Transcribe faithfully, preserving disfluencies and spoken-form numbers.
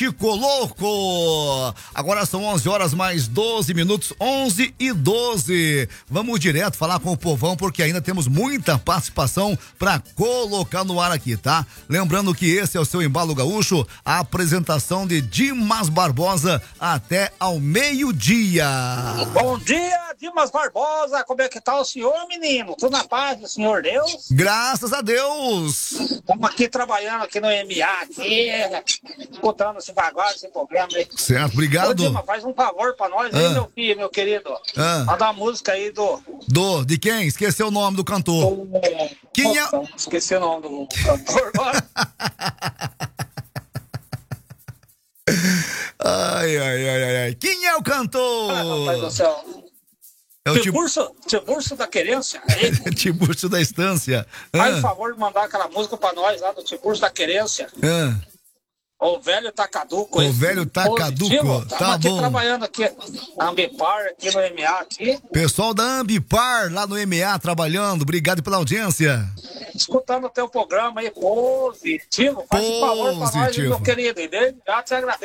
Ficou louco! Agora são onze horas mais doze minutos, onze e doze. Vamos direto falar com o povão porque ainda temos muita participação para colocar no ar aqui, tá? Lembrando que esse é o seu Embalo Gaúcho, a apresentação de Dimas Barbosa até ao meio-dia. Bom dia, Dimas Barbosa, como é que tá o senhor, menino? Tudo na paz do Senhor Deus? Graças a Deus! Estamos aqui trabalhando aqui no M A, aqui, escutando esse bagulho, esse problema aí. Certo, obrigado. Ô, Dimas, faz um favor pra nós aí, Ah. meu filho, meu querido. Ah. Manda uma música aí do... Do, de quem? Esqueceu o nome do cantor. do... Quem é? Nossa, esqueci o nome do cantor agora. Ai, ai, ai, ai, ai. Quem é o cantor? Ah, rapaz do céu. É o Tiburcio, Tiburcio da Querência. Aí, Tiburcio da Estância. faz o Ah, favor de mandar aquela música pra nós lá do Tiburcio da Querência. ah. O velho tá caduco. O aí. velho tá Positivo. caduco, Tamo tá aqui bom. trabalhando aqui na Ambipar, aqui no M A, aqui, Pessoal da Ambipar, lá no M A, trabalhando. Obrigado pela audiência. escutando o teu programa aí, positivo. Faz um favor pra nós, Positivo. meu querido. E desde já te agradeço.